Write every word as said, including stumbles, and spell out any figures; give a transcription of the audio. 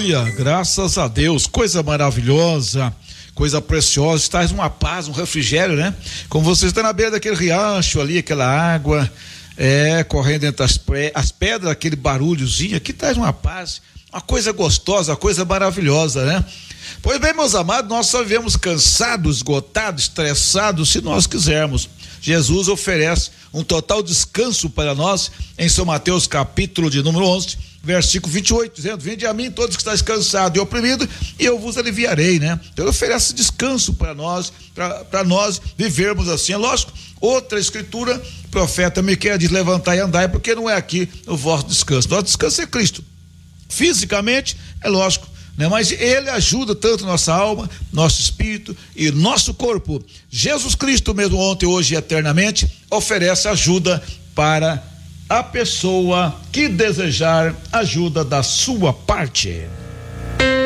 Aleluia, graças a Deus, coisa maravilhosa, coisa preciosa, traz uma paz, um refrigério, né? Como você está na beira daquele riacho ali, aquela água, é, correndo entre as, as pedras, aquele barulhozinho, aqui traz uma paz, uma coisa gostosa, uma coisa maravilhosa, né? Pois bem, meus amados, nós só vivemos cansados, esgotados, estressados, se nós quisermos. Jesus oferece um total descanso para nós em São Mateus capítulo de número onze, versículo vinte e oito, dizendo: vinde a mim todos que estáis cansados e oprimidos e eu vos aliviarei, né? Então ele oferece descanso para nós, para nós vivermos assim. É lógico, outra escritura, profeta Miqueias diz: levantai e andai, porque não é aqui o vosso descanso. Nosso descanso é Cristo. Fisicamente, é lógico, né? Mas ele ajuda tanto nossa alma, nosso espírito e nosso corpo. Jesus Cristo, mesmo ontem, hoje e eternamente, oferece ajuda para a pessoa que desejar ajuda da sua parte.